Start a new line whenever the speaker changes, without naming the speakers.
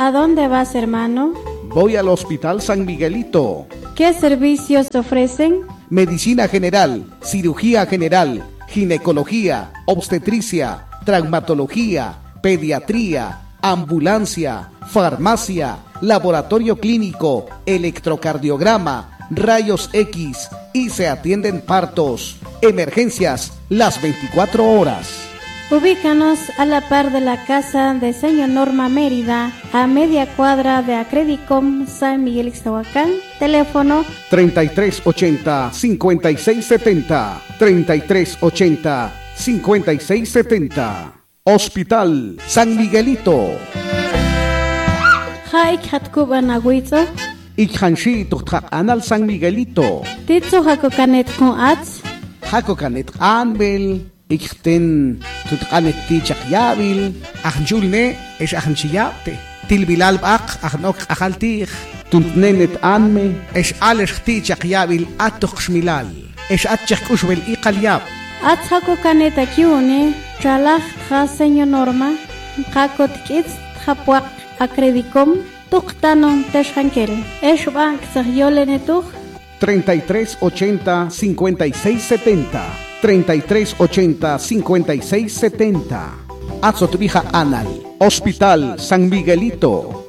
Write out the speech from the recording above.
¿A dónde vas, hermano?
Voy al Hospital San Miguelito.
¿Qué servicios ofrecen?
Medicina general, cirugía general, ginecología, obstetricia, traumatología, pediatría, ambulancia, farmacia, laboratorio clínico, electrocardiograma, rayos X y se atienden partos, emergencias las 24 horas.
Ubícanos a la par de la casa de Señor Norma Mérida, a media cuadra de Acredicom San Miguel Ixtahuacán. Teléfono
3380-5670, 3380-5670. Hospital San Miguelito.
Haik Hatkuban Agüizo,
Ikhanshi Tuktak Anal San Miguelito.
Titzo Hakokanet con Ats,
Hakokanet Anbel. Ikten tutqanet tichak yabil ahjulne es ahnchiyapte tilbilal baq ahnok ahaltih tuntnenet anme es alesh tichak yabil atokhshmilal es atchak ushbel iqalyab
Ats Hakokanet Akiune, Chalach Ha Señor Norma, Hakot Kits Hapuak Acredicom, Tuktanon Teshankel, Eshbank Sahyolenetuch
3380-5670, 3380-5670. Azotrija Anal, Hospital San Miguelito.